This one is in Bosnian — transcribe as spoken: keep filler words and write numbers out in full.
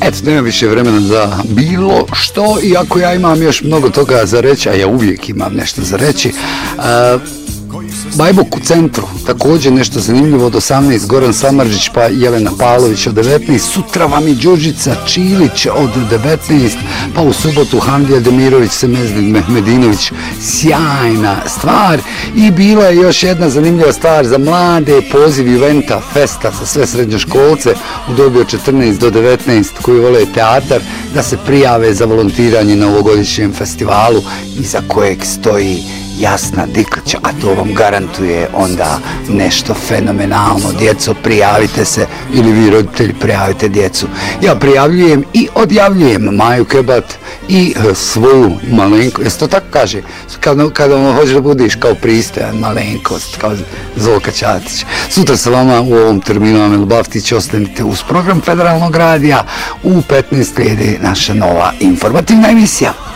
Eto, nema više vremena za bilo što, iako ja imam još mnogo toga za reći, a ja uvijek imam nešto za reći. Uh, Bajbuk u centru, također nešto zanimljivo od osamnaest, Goran Samardžić pa Jelena Pavlović od devetnaest, sutra vam i Đurđica Čilić od devetnaest, pa u subotu Hamdija Demirović, Semeznik Mehmedinović, sjajna stvar. I bila je još jedna zanimljiva stvar za mlade, poziv Juventa Festa za sve srednjoškolce u dobi od četrnaest do devetnaest koji vole teatar, da se prijave za volontiranje na ovogodišnjem festivalu iza kojeg stoji Jasna Diklić, a to vam garantuje onda nešto fenomenalno. Djeco, prijavite se, ili vi roditelji prijavite djecu. Ja prijavljujem i odjavljujem Maju Kebat i svoju malenkost, jesi to tako kaže? Kada, kada ono hoćeš da budiš kao pristojan, malenkost, kao Zolka Ćatić. Sutra sa vama u ovom terminu Amel Baftić, ostanite uz program Federalnog radija, u petnaest slijedi naša nova informativna emisija.